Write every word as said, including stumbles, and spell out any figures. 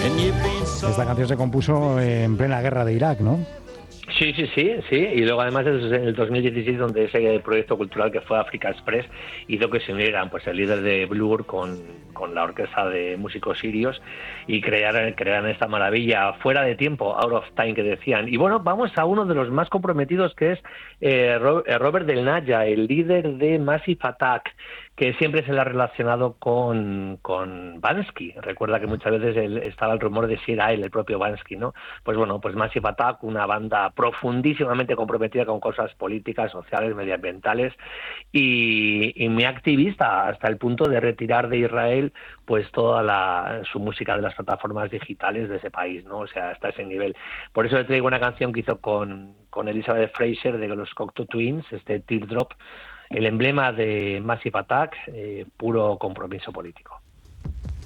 Esta canción se compuso en plena guerra de Irak, ¿no? Sí, sí, sí, sí, y luego además es en el dos mil dieciséis donde ese proyecto cultural que fue Africa Express hizo que se unieran pues el líder de Blur con, con la orquesta de músicos sirios y crearan, crearan esta maravilla fuera de tiempo, out of time que decían. Y bueno, vamos a uno de los más comprometidos que es eh, Robert Del Naya, el líder de Massive Attack, que siempre se le ha relacionado con, con Bansky. Recuerda que muchas veces él, estaba el rumor de si era él, el propio Bansky, ¿no? Pues bueno, pues Massive Attack, una banda profundísimamente comprometida con cosas políticas, sociales, medioambientales y, y muy activista hasta el punto de retirar de Israel pues toda la, su música de las plataformas digitales de ese país, ¿no? O sea, hasta ese nivel. Por eso le traigo una canción que hizo con, con Elizabeth Fraser de los Cocteau Twins, este Teardrop, el emblema de Massive Attack, eh, puro compromiso político.